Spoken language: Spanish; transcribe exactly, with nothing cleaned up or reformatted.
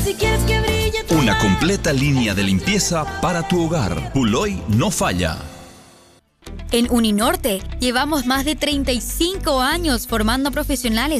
Si quieres que brille tu Una completa línea de limpieza para tu hogar. Puloy no falla. En Uninorte llevamos más de treinta y cinco años formando profesionales